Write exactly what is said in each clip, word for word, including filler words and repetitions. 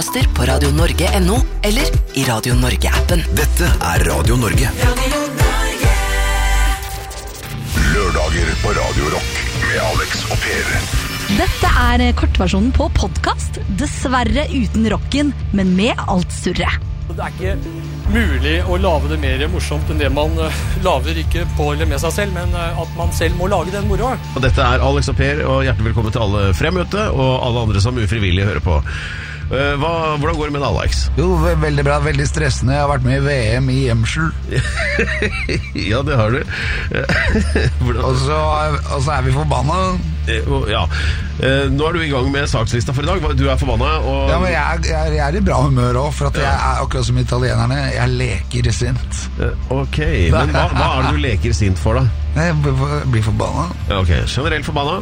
podcaster på radio norge punktum no eller i Radio Norge-appen. Dette er Radio Norge. Radio Norge. Lørdager på Radio Rock med Alex og Per. Dette er kortversjonen på podcast, dessverre uten rocken, men med alt surret. Det er ikke mulig å lage det mer morsomt enn det man lager, ikke på eller med seg selv, men at man selv må lage den moroa. Og dette er Alex og Per, og hjertelig velkommen til alle fremmøte og alle andre som ufrivillig hører på. Hva, hvordan går det med deg, Alex? Jo, veldig bra, veldig stressende. Jeg har vært med i V M i Gjemsel. Ja, det har du. og, så, og så er vi forbanna. Ja, nå er du i gang med sakslista for i dag. Du er forbanna og... Ja, men jeg, jeg, jeg er i bra humør også, for at jeg er akkurat som italienerne. Jeg leker sint. Ok, men hva, hva er det du leker sint for da? Jeg blir forbanna. Ok, generelt forbanna.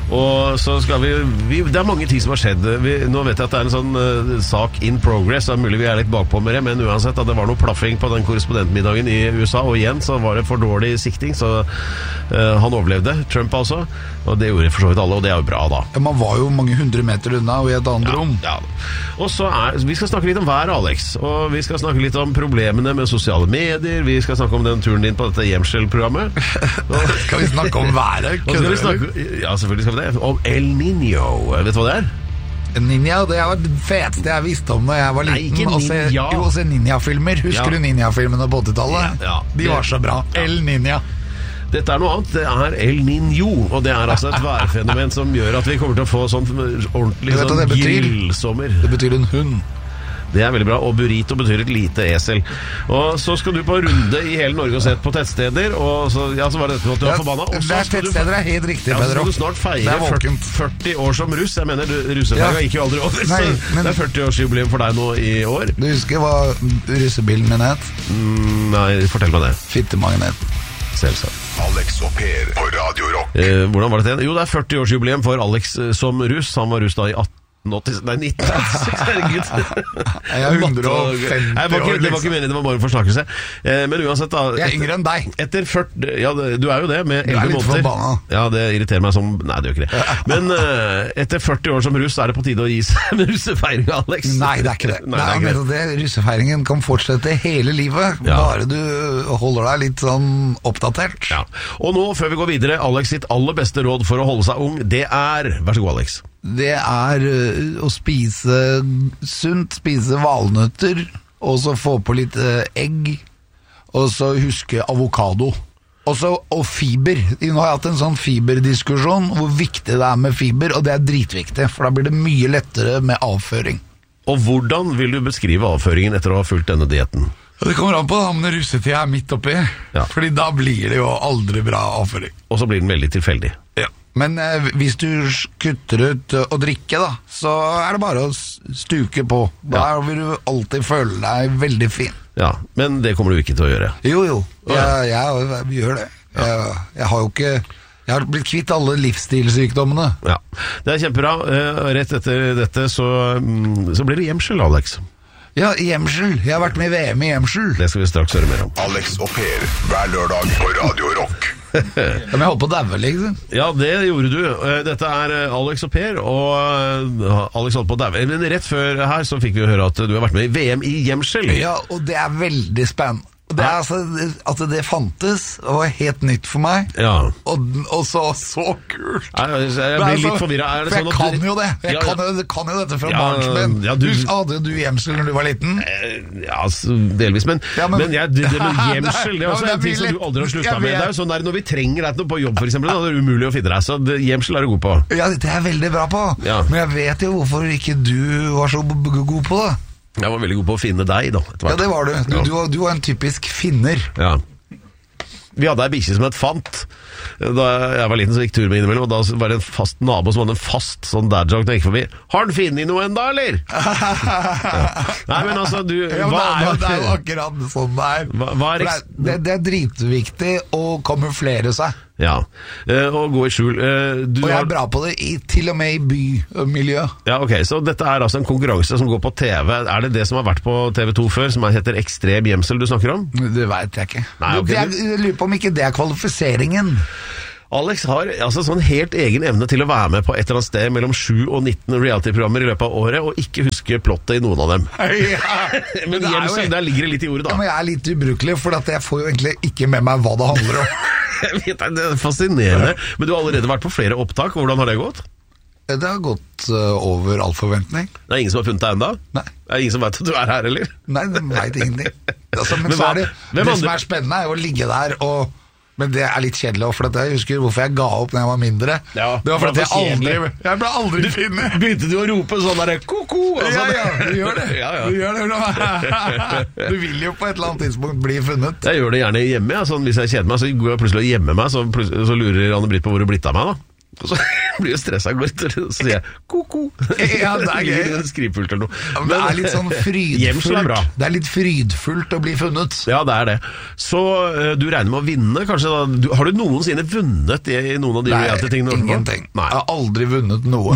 Og så skal vi, vi det er mange ting som har skjedd vi, nå vet jeg at det er en sånn uh, sak in progress, det er mulig vi er litt bakpå med det, men uansett at det var noe plaffing på den korrespondentmiddagen i U S A, og igjen så var det for dårlig sikting, så uh, han overlevde, Trump altså, og det gjorde for så vidt alle, og det er jo bra da. Ja, man var jo mange hundre meter unna og i et annet ja, rom. Ja. Og så er, vi skal snakke litt om vær, Alex, og vi skal snakke litt om problemene med sosiale medier, vi skal snakke om den turen din på dette Gjemsel-programmet. Skal vi snakke om været? Og skal vi snakke, ja, selvfølgelig skal vi det. Om El Niño, vet du hva det er? Ninja, det var det feteste jeg visste om da jeg var liten. Nei, ikke Ninja. Jo, se Ninja-filmer. Husker ja. du Ninja-filmene på åttitallet? Ja, ja. De var så bra. Ja. El Ninja. Dette er noe annet, det er El Niño, og det er altså et værfenomen som gjør at vi kommer til å få sånn ordentlig sånn grillsommer. Det betyr en hund. Det er veldig bra, og burrito betyr et lite esel. Og så skal du på runde i hele Norge og sett på tettsteder, og så, ja, så var det dette at du var forbanna. Og så skal tettsteder er helt riktig, ja, så skal du snart feire førti år som russ. Jeg mener, russefeiringa gikk jo aldri over, Nei, så men, det er førti-årsjubileum for deg nå i år. Du husker hva russebilen min het? Mm, nei, fortell meg det. Fittemagnet. Selvsagt. Alex og Per på Radio Rock. Eh, hvordan var det til? Jo, det er førti-årsjubileum for Alex som russ. Han var russ da i atten Nei, nitten herregud. Jeg er hundre og femti Nei, år. Det var ikke meningen, det var bare en forsnakkelse. Eh, men uansett da, jeg er yngre enn deg. Etter førti Ja, du er jo det, med elleve måneder. Forbanna. Ja, det irriterer meg som Nei, det gjør ikke det. Men uh, etter førti år som russ er det på tide å gi seg med russefeiring, Alex. Nei, det er ikke det. Nei, det er ikke det. Russefeiringen kan fortsette hele livet, ja. Bare du holder deg litt sånn oppdatert. Ja. Og nå, før vi går videre, Alex sitt aller beste råd for å holde seg ung, det er Vær så god, Alex. Det er uh, å spise sunt, spise valnøtter, og så få på litt uh, egg, og så huske avokado. Og så og fiber. Nå har jeg hatt en sånn fiberdiskusjon, hvor viktig det er med fiber, og det er dritviktig, for da blir det mye lettere med avføring. Og hvordan vil du beskrive avføringen etter å ha fulgt denne dietten? Det kommer an på da, men russetida er midt oppi, ja. Fordi da blir det jo aldri bra avføring. Og så blir den veldig tilfeldig. Ja. Men eh, hvis du kutter ut uh, å drikke da, så er det bare å stuke på. Da ja. Vil du alltid føle deg veldig fin. Ja, men det kommer du ikke til å gjøre. Jo, jo, jeg, jeg, jeg gjør det. Jeg, jeg har jo ikke... Jeg har blitt kvitt alle livsstilsykdommene. Ja, det er kjempebra. Rett etter dette så, så blir det Gjemsel, Alex. Ja, Gjemsel. Jeg har vært med i V M i Gjemsel. Det skal vi straks høre mer om. Alex og Per, hver lørdag på Radio Rock. Ja, men jeg holdt på å daue, liksom. Ja, det gjorde du. Dette er Alex og Per, og Alex holdt på å daue. Men rett før her så fikk vi høre at du har vært med i V M i Gjemsel. Ja, og det er veldig spennende. Det er altså, at det fantes, det var helt nytt for meg. Ja. Og, og så, så kult. Jeg, jeg blir litt forvirret. For jeg sånn kan du... jo det. Jeg ja, kan, jo, kan jo dette fra ja, barnsben. Ja, du... Hadde du Gjemsel når du var liten? Ja, delvis. Men, ja, men... men jeg, det, det med Gjemsel, det er også ja, en ting som du aldri har sluttet med. Det er jo sånn der, når vi trenger deg på jobb, for eksempel, da er det umulig å finne deg. Så det, Gjemsel er du god på. Ja, det er jeg veldig bra på. Ja. Men jeg vet jo hvorfor ikke du var så god på det. Jeg var veldig god på å finne deg da. Ja, det var du. Du, ja. du, var, du var en typisk finner. Ja. Vi hadde ei bikkje som het Fant. Da jeg var liten så gikk tur med innimellom, og da var det en fast nabo som hadde en fast sånn dad-joke da jeg gikk forbi. Har den funnet noe enda, eller? Ja. Nei, men altså, du... Ja, men hva, det, er jo, det er jo akkurat sånn det er. Hva, hva er det, det, det er dritviktig å kamuflere seg. Ja, uh, og gå i skjul. Uh, du og jeg er har... bra på det, i, til og med i bymiljø. Ja, ok, så dette er altså en konkurranse som går på T V. Er det det som har vært på T V to før, som heter Ekstrem Gjemsel du snakker om? Det vet jeg ikke. Nei, okay, jeg, jeg lurer på om ikke det er kvalifiseringen. Alex har altså sånn helt egen evne til å være med på et eller annet sted mellom sju og nitten reality-programmer i løpet av året, og ikke huske plottet i noen av dem. Ja, men det er Gjemsel, jo- der ligger det litt i ordet, da. Ja, men jeg er litt ubrukelig, for at jeg får jo egentlig ikke med meg hva det handler om. Jeg vet, det er fascinerende. Men du har allerede vært på flere opptak. Hvordan har det gått? Det har gått uh, over all forventning. Det er ingen som har funnet deg enda? Nei. Det er ingen som vet at du er her, eller? Nei, de vet ingenting. Altså, men Men så hva- er det, hvem det andre- som er spennende er jo å ligge der og... Men det er litt kjedelig også, for at jeg husker hvorfor jeg ga opp når jeg var mindre. Ja, det var for at det jeg var for aldri... kjedelig. Jeg ble aldri finnet. Begynte du å rope sånn der ko-ko? Ja, ja, du gjør det. Ja, ja. Du gjør det. Du vil jo på et eller annet tidspunkt bli funnet. Jeg gjør det gjerne hjemme. Ja. Sånn, hvis jeg kjeder meg, så går jeg plutselig og gjemmer meg, så, plutselig- så lurer Anne-Britt på hvor det er blitt av meg, da. Og så blir jeg stresset, går ut, og så sier jeg ko-ko. Ja, det er gøy. Skrivepult eller noe. Ja, men det er litt sånn Gjemsel er bra. frydfullt. Det er litt frydfullt å bli funnet. Ja, det er det. Så uh, du regner med å vinne, kanskje da? Du, har du noensinne vunnet i, i noen av de Nei, reality-tingene? ingenting. Nei. Jeg har aldri vunnet noe.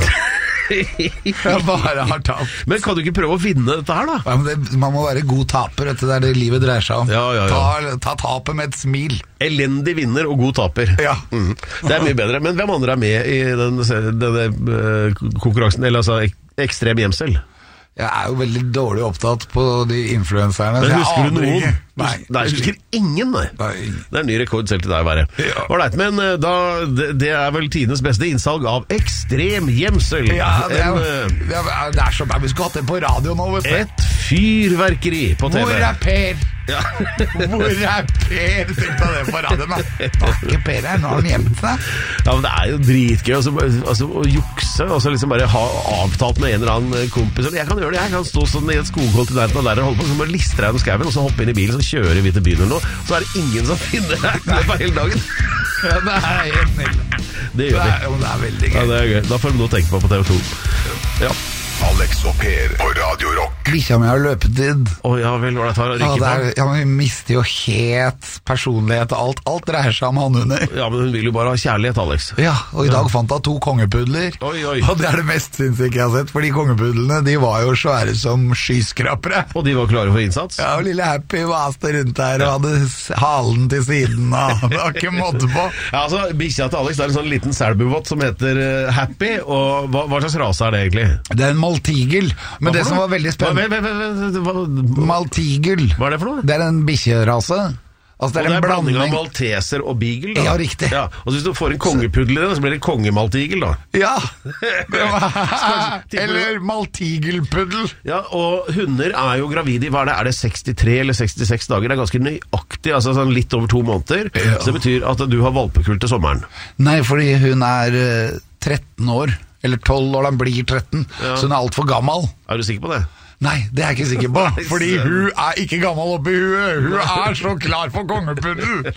Jeg bare har tapt. Men kan du ikke prøve å vinne dette her, da? Ja, men det, man må være god taper, vet du, det er det livet dreier seg om. Ja, ja, ja. Ta, ta tapet med et smil. Elendig vinner og god taper. Ja. Mm. Det er mye bedre. Men hvem andre er med i den, denne uh, konkurransen, eller altså ek, ekstrem gjemsel? Jeg er jo veldig dårlig opptatt på de influenserne. Men så jeg husker du aner noen? ikke. Nei, Nei, jeg husker ingen, nei. Nei, ingen. Det er en ny rekord selv til deg å være. Ja. Alright, men uh, da, det, det er vel tidens beste innsalg av ekstrem gjemsel. Ja, det er, En, jo- uh, det er, det er så bra. Vi skulle hatt det på radio nå, vet du. et fyrverkeri på T V. Hvor er Per? Ja. Hvor er Per? Tenk deg det på radioen, da. Nå er ikke Per her, nå har han gjemt seg. Ja, men det er jo dritgøy altså, altså, å jukse og så liksom bare ha avtalt med en eller annen kompis. Jeg kan gjøre det, jeg kan stå sånn i et skoghold til nærheten av der og holde på, så bare lister jeg gjennom skauen, og så hoppe inn i bilen, så kjører vi til byen eller noe, så er det ingen som finner deg i løpet av hele dagen. Ja, det er helt nydelig. Det Det gjør er, vi. jo, det er veldig Ja, gøy. det er gøy. Da får du noe å tenke på på T V to. Ja. Alex og Per på Radio Rock. Bikkja mi har løpetid. Å ja vel, hva er det tar å Ja, rykke det er, på? ja, men Hun mister jo helt personlighet og alt. Alt dreier seg om hanhunder. Ja, men hun vil jo bare ha kjærlighet, Alex. Ja, og i dag fant hun to kongepudler. Oi, oi. Og det er det mest sinnssyke jeg har sett, for de kongepudlene de var jo svære som skyskrapere. Og de var klare for innsats? Ja, og lille Happy vaste rundt der og hadde s- halen til siden, og det var ikke måte på. Ja, altså, bikkja til Alex, det er en sånn liten selbuvott som heter uh, Happy, og hva, hva slags rase er det egentlig? Det er en maltigel, men Hva det for som noe? var veldig Hva, spennende... hva, hva, hva, hva, Maltigel. hva er det for noe? Det er en bikkjerase. Altså, Og det er det en er blanding av blanding... malteser og beagle, da. Ja, riktig. Ja, og så hvis du får en kongepuddel i det, så blir det en kongemaltigel, da. Ja, det var... tipper du- Eller maltigelpuddel. Ja, og hunder er jo gravide i, hva er det, er det sekstitre eller sekstiseks dager? Det er ganske nøyaktig, altså sånn litt over to måneder. Ja. Så det betyr at du har valpekull til sommeren. Nei, fordi hun er eh, tretten år, eller tolv år, han blir tretten, Ja. så hun er alt for gammel. Er du sikker på det? Nei, det er jeg ikke sikker på, Nei, fordi søren. hun er ikke gammel oppi huet. Hun er så klar for kongepuddel.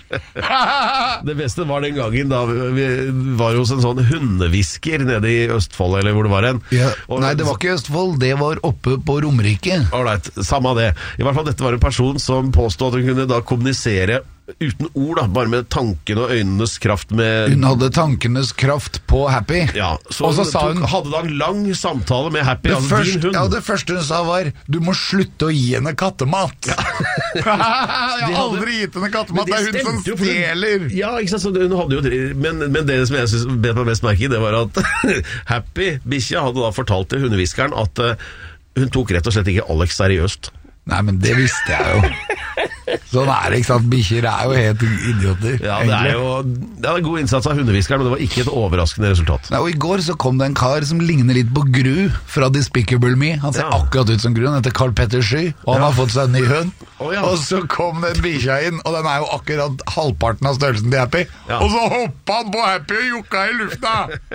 Det beste var den gangen da vi var hos en sånn hundehvisker nede i Østfold, eller hvor det var en. Ja. Og- Nei, det var ikke Østfold, det var oppe på Romerike. Alright, samme av det. I hvert fall dette var en person som påstod at hun kunne da kommunisere uten ord, da, bare med tanken og øynenes kraft med... Hun hadde tankenes kraft på Happy. Ja, så, Og så hun sa tok, hun- hadde da en lang samtale med Happy, Det altså første, din hund. ja, det første hun sa var, du må slutte å gi henne kattemat. Jeg har aldri gitt henne kattemat, det er hun som stemte jo, for hun- stjeler. Ja, ikke sant, så hun hadde jo, men, men det som jeg synes bet meg mest merke i, det var at Happy, bikkja, hadde da fortalt til hundehviskeren at uh, hun tok rett og slett ikke Alex seriøst. Nei, men det visste jeg jo. Sånn er det, ikke sant? Bikkjer er jo helt idioter. Ja, det er egentlig. jo det er en god innsats av hundehviskeren, men det var ikke et overraskende resultat. Nei, og I går så kom det en kar som ligner litt på Gru fra Despicable Me. Han ser Ja. akkurat ut som Gru, han heter Carl Petter Sky, og han Ja. har fått seg en ny hund. Å, ja. Og så kom den bikkja inn, og den er jo akkurat halvparten av størrelsen til Happy. Ja. Og så hoppa han på Happy og jukka i lufta!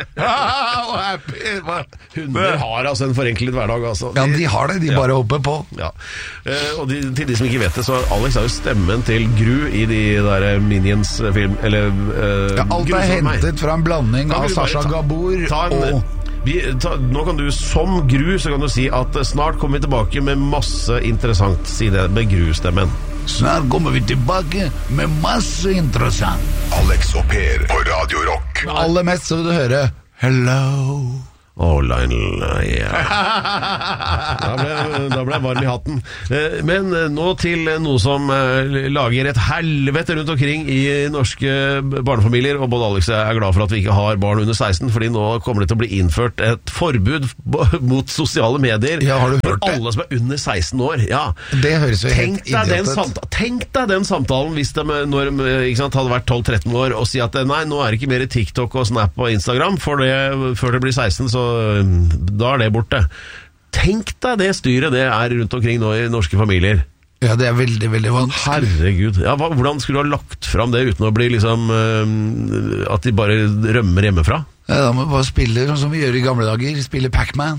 Og Happy var... Hunder har altså en forenklet hverdag, altså. Ja, de har det, de Ja. bare hopper på. Ja. Eh, og de, til de som ikke vet det, så Alex er jo stemmen til Gru i de der Minions-film, eller eh, Ja, alt er Grusom meg. hentet fra en blanding Kan av vi bare Sasha ta- Gabor ta en, og... vi, ta, nå kan du, som Gru, så kan du si at eh, snart kommer vi tilbake med masse interessant, si det med Gru-stemmen. Snart kommer vi tilbake med masse interessant. Alex og Per på Radio Rock. Aller mest så vil du høre Hello, Oh, Lionel, ja. Da ble, da ble jeg varm i hatten. Men nå til noe som lager et helvete rundt omkring i norske barnefamilier, og både Alex og jeg er glad for at vi ikke har barn under seksten, fordi nå kommer det til å bli innført et forbud mot sosiale medier ja, har du hørt for alle som er under seksten år. Ja. Det høres jo tenk helt idiot ut. Tenk deg den samtalen hvis de, når de ikke sant, hadde vært tolv tretten år og si at nei, nå er det ikke mer TikTok og Snap og Instagram, for det, før det blir seksten så da er det borte. Tenk deg det styret det er rundt omkring nå i norske familier. Ja, det er veldig, veldig vanskelig. Herregud. Ja, hva, hvordan skulle du ha lagt fram det uten å bli liksom uh, at de bare rømmer hjemmefra? Ja, da må vi bare spille sånn som vi gjør i gamle dager. Spille Pac-Man.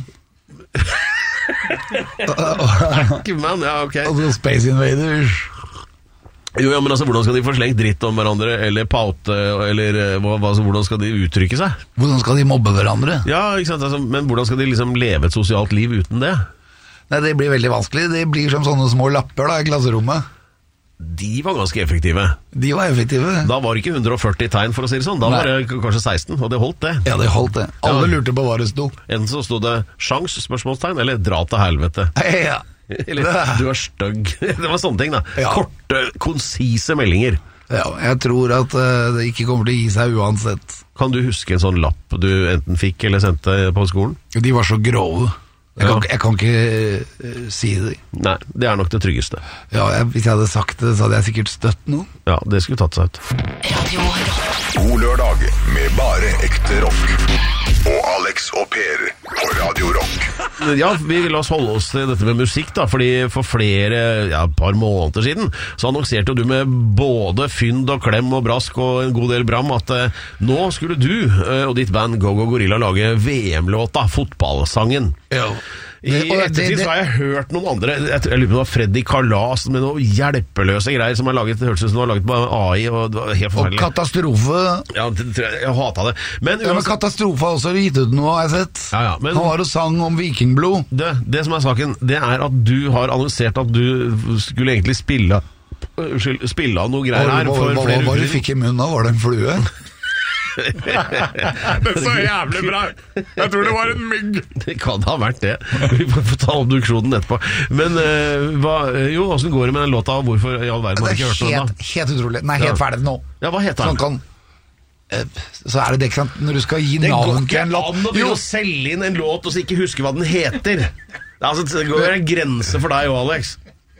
Pac-Man, ja, ok. Og Space Invaders. Jo, ja, men altså, hvordan skal de få slengt dritt om hverandre, eller paute, eller hva, hva, hvordan skal de uttrykke seg? Hvordan skal de mobbe hverandre? Ja, ikke sant, altså, men hvordan skal de liksom leve et sosialt liv uten det? Nei, det blir veldig vanskelig. Det blir som sånne små lapper da, i klasserommet. De var ganske effektive. De var effektive. Da var det ikke hundre og førti tegn, for å si det sånn. Da Nei. Var det kanskje seksten, og det holdt det. Ja, det holdt det. Alle ja. Lurte på hva det sto. Enten så sto det sjans, spørsmålstegn, eller dra til helvete. Ja. Eller, du er støgg. Det var sånne ting da ja. Korte, konsise meldinger. Ja, jeg tror at uh, det ikke kommer til å gi seg uansett. Kan du huske en sånn lapp du enten fikk eller sendte på skolen? De var så grove. Jeg, ja. kan, jeg kan ikke uh, si det. Nei, det er nok det tryggeste. Ja, jeg, hvis jeg hadde sagt det, så hadde jeg sikkert støtt noe. Ja, det skulle tatt seg ut. Radio Rock. God lørdag med bare ekte rock. Og Alex og Per på Radio Rock. Ja, vi la oss holde oss til dette med musikk da, fordi for flere, ja, et par måneder siden, så annonserte du med både fynd og klem og brask og en god del bram at eh, nå skulle du eh, og ditt band Go Go Gorilla lage V M-låta, fotballsangen. Ja. I ettertid så har jeg hørt noen andre, jeg, jeg lurer på det var Freddy Kalas med noen hjelpeløse greier som er laget, det hørtes ut som det var laget på A I, og det var helt forferdelig. Og Katastrofe. Ja, det, jeg, jeg hatet det. Men, ja, men Katastrofe har også gitt ut noe, har jeg sett. Ja, ja, men, han var og sang om vikingblod. Det, det som er saken, det er at du har annonsert at du skulle egentlig spille, spille av noe greier her. Hva, hva, hva, hva du fikk i munnen da? Var det en flue? Det så jævlig bra. Jeg tror det var en mygg. Det kan ha vært det. Vi får ta obduksjonen etterpå. Men uh, hva, jo, hvordan går det med den låta? Hvorfor i all verden har du ikke hørt noe da? Helt utrolig. Den er helt ja. Ferdig nå. Ja, hva heter den? Sånn kan, uh, så er det det, ikke sant? Når du skal gi navn til en låt. Det går ikke an å begynne å selge inn en låt og så ikke huske hva den heter. Altså, det går en grense for deg også, Alex.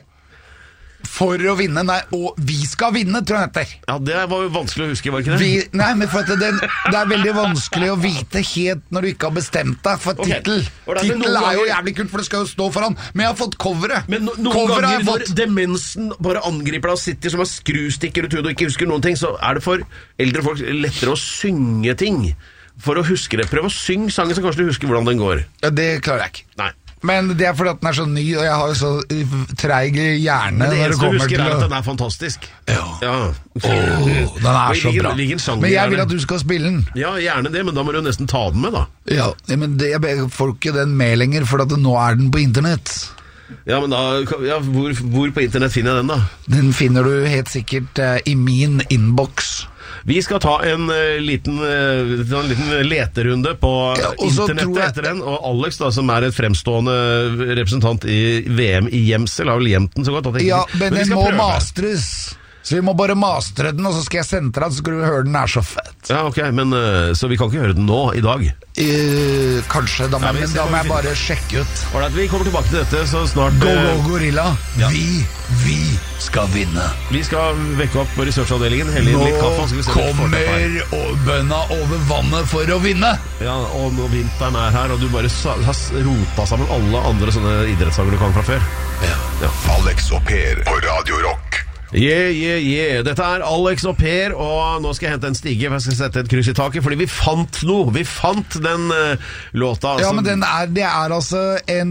For å vinne, nei, og vi skal vinne, tror jeg etter. Ja, det var jo vanskelig å huske, var ikke det? Vi, nei, men for at det, det er veldig vanskelig å vite helt når du ikke har bestemt deg for okay. titel. Titel er jo jævlig kult, for det skal jo stå foran. Men jeg har fått coveret. Men no, noen coveret ganger fått... når demensen bare angriper deg og sitter som en skrustikker ut og ikke husker noen ting, så er det for eldre folk lettere å synge ting. For å huske det. Prøv å synge sangen, så kanskje du husker hvordan den går. Ja, det klarer jeg ikke. Nei. Men det er fordi at den er så ny, og jeg har jo så treig hjerne. Men det eneste du husker til... er at den er fantastisk. Ja. Ja. Oh, den er så bra. Men jeg vil at du skal spille den. Ja, gjerne det, men da må du nesten ta den med, da. Ja, men det, jeg får ikke den med lenger, for at nå er den på internett. Ja, men da, ja, hvor, hvor på internett finner jeg den, da? Den finner du helt sikkert uh, i min inbox. Vi skal ta en uh, liten, uh, en liten leterunde på ja, internettet jeg... etter den, og Alex da, som er et fremstående representant i V M i gjemsel, har vel gjemt den så godt. Ja, men, men den må prøve. Mastres. Så vi må bare mastre den, og så skal jeg sende den, så skal du høre den er så fett. Ja, ok, men uh, så vi kan ikke høre den nå, i dag? Uh, kanskje, da, ja, men da må jeg bare sjekke ut. Alright, vi kommer tilbake til dette så snart. Go, go, gorilla. Ja. Vi, vi skal vinne. Vi skal vekke opp på researchavdelingen, helle inn litt kaffe. Nå kommer bønna over vannet for å vinne. Ja, og når vinteren er her, og du bare har rota sammen alle andre sånne idrettssanger du kan fra før. Ja. Ja. Alex og Per på Radio Rock. Yeah, yeah, yeah. Dette er Alex og Per, og nå skal jeg hente en stige, for jeg skal sette et kryss i taket, fordi vi fant noe. Vi fant den uh, låta. Ja, altså. Men den er, det er altså en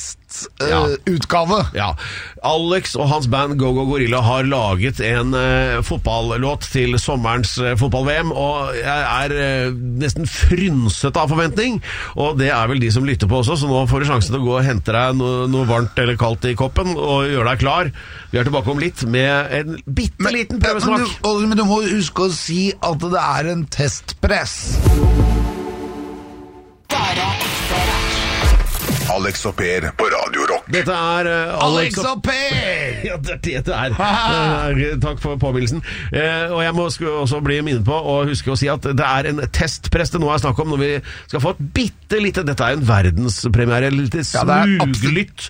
testutgave. Uh, ja. ja. Alex og hans band Go Go Gorilla har laget en uh, fotballåt til sommerens uh, fotball-V M, og jeg er uh, nesten frynset av forventning, og det er vel de som lytter på også, så nå får du sjansen til å gå og hente deg noe, noe varmt eller kaldt i koppen, og gjøre deg klar. Vi er tilbake om litt med en bitte liten prøvesmak. Men, men, du, men du må huske å si at det er en testpress. Bare Alex og Per på Radio Rock. Dette er uh, Alex og Per! Ja, det er det det er. Uh, takk for påminnelsen. Uh, og jeg må også bli minnet på og huske å si at det er en testpress det nå er snakk om når vi skal få et bitte lite, dette er en verdenspremiere, litt Ja, det er smuglytt